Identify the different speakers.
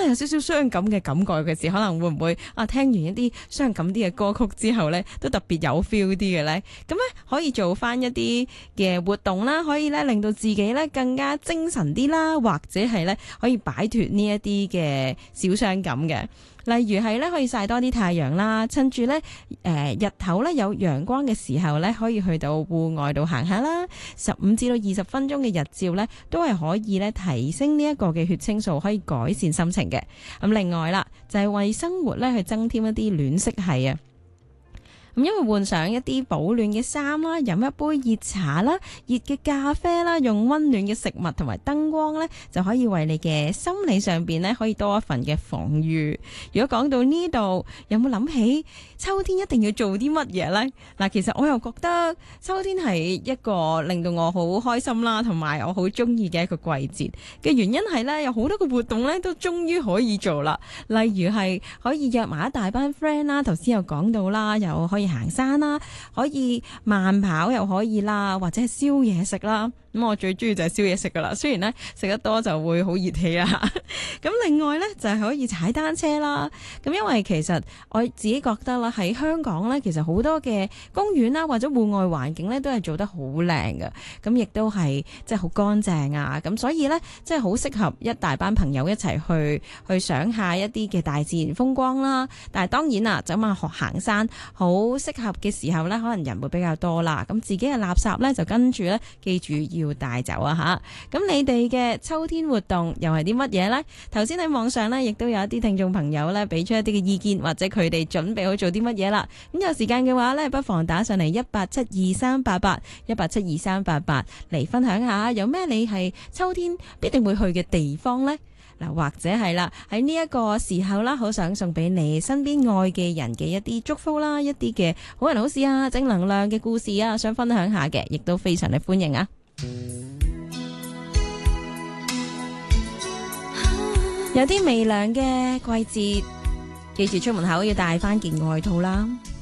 Speaker 1: 係有少少傷感嘅感覺嘅時，可能會唔會聽完一啲傷感啲嘅歌曲之後咧，都特別有 feel 啲嘅咧？咁咧可以做翻一啲嘅活動啦，可以咧令到自己咧更加精神啲啦，或者係咧可以擺脫呢一啲嘅小傷感嘅。例如係咧可以曬多啲太陽啦，趁住咧日頭咧有陽光嘅時候咧，可以去到戶外度行下啦。15至到20分鐘嘅日照咧，都係可以咧提升呢一個嘅血清素，可以改善心情嘅。咁另外啦，就係為生活咧去增添一啲暖色系啊。咁因為換上一啲保暖嘅衫啦，飲一杯熱茶啦、熱嘅咖啡啦，用溫暖嘅食物同埋燈光咧，就可以為你嘅心理上邊咧可以多一份嘅防禦。如果講到呢度，有冇諗起秋天一定要做啲乜嘢呢？嗱，其實我又覺得秋天係一個令到我好開心啦，同埋我好中意嘅一個季節嘅原因係咧，有好多個活動咧都終於可以做啦。例如係可以約埋一大班 friend 啦，頭先有講到啦，又可以行山啦，可以慢跑又可以啦，或者係燒嘢食啦。咁我最中意就係燒嘢食噶啦，雖然咧食得多就會好熱氣啦。咁另外咧就係可以踩單車啦。咁因為其實我自己覺得啦，喺香港咧其實好多嘅公園啦或者戶外環境咧都係做得好靚嘅，咁亦都係即係好乾淨啊。咁所以咧即係好適合一大班朋友一齊去賞下一啲嘅大自然風光啦。但係當然啦，就咁學行山好適合嘅時候咧，可能人會比較多啦。咁自己嘅垃圾咧就跟住咧，記住要帶走啊吓。咁你哋嘅秋天活動又係啲乜嘢呢？頭先喺網上咧，亦都有一啲聽眾朋友咧，俾出一啲嘅意見，或者佢哋準備好做啲乜嘢啦。咁有時間嘅話咧，不妨打上嚟1872388嚟分享下，有咩你係秋天必定會去嘅地方呢？嗱，或者係啦，喺呢一個時候啦，好想送俾你身邊愛嘅人嘅一啲祝福啦，一啲嘅好人好事啊，正能量嘅故事啊，想分享下嘅，亦都非常嘅歡迎啊！有啲微涼嘅季節，記住出門口要帶翻件外套啦。